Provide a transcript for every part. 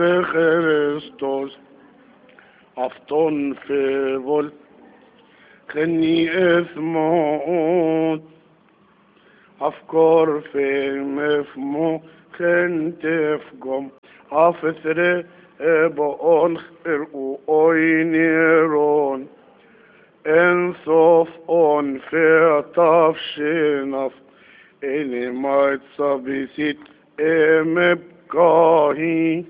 Christus afton fevol خني اثموت افكار في مفمو خنت فقم افثر بقون خرقو اوينيرون انصف اون في طفشنف إلي ما تصبيسيت امبكاهي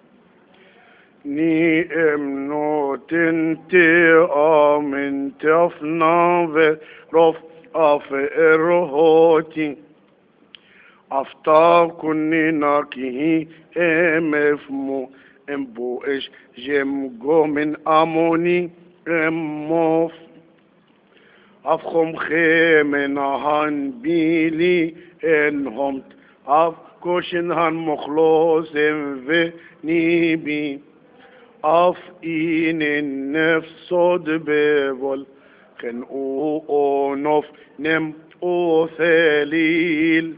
ني امنو تنتي امن تفنا رف اف ارهوتي افتا كني ناكي امفمو امبو اش جمجو من اموني اموف افخم خيمن هان بيلي انهم اف كوشن هان مخلوص في نيبي اف ان النفس صد ببول خن او نوف نم او ثليل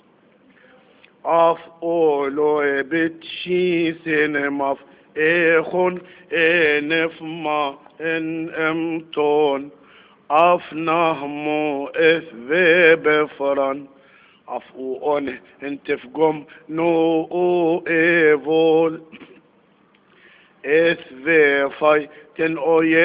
اف اولو بتشي سينماف اخون انف ما ان امتون اف نهمو اثبي بفران اف اون انتفقم نو او ايفول اثبي فاي تن او